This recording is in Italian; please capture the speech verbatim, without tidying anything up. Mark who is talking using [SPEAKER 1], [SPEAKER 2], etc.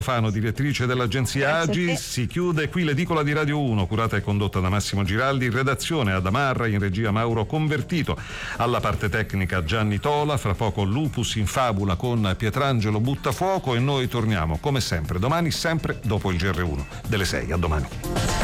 [SPEAKER 1] Fano, direttrice dell'agenzia Agi. Si chiude qui l'edicola di Radio uno, curata e condotta da Massimo Giraldi, in redazione Ad Amarra, in regia Mauro Convertito, alla parte tecnica Gianni Tola. Fra poco Lupus in fabula con Pietrangelo Buttafuoco, e noi torniamo come sempre domani, sempre dopo il G R uno delle sei. A domani.